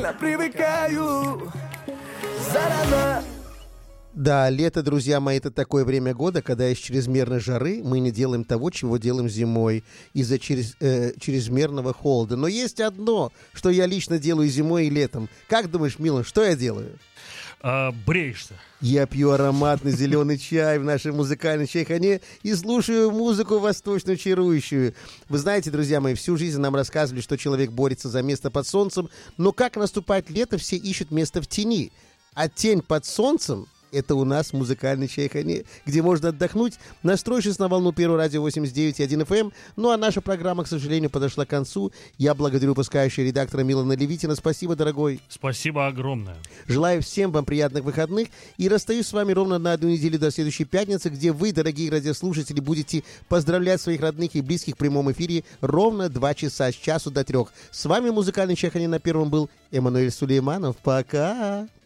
сильно привыкаю. Зараза. Да, лето, друзья мои, это такое время года, когда из чрезмерной жары мы не делаем того, чего делаем зимой, из-за чрезмерного холода. Но есть одно, что я лично делаю зимой и летом. Как думаешь, Милан, что я делаю? Бреешься. Я пью ароматный зеленый чай в нашей музыкальной чайхане и слушаю музыку восточную чарующую. Вы знаете, друзья мои, всю жизнь нам рассказывали, что человек борется за место под солнцем, но как наступает лето, все ищут место в тени. А тень под солнцем — это у нас в музыкальной чайхане, где можно отдохнуть, настроившись на волну Первого радио 89,1 FM. Ну а наша программа, к сожалению, подошла к концу. Я благодарю выпускающего редактора Милана Левитина. Спасибо, дорогой. Спасибо огромное. Желаю всем вам приятных выходных и расстаюсь с вами ровно на 1 неделю до следующей пятницы, где вы, дорогие радиослушатели, будете поздравлять своих родных и близких в прямом эфире ровно 2 часа с часу до 3. С вами в музыкальной чайхане на Первом был Эммануэль Сулейманов. Пока!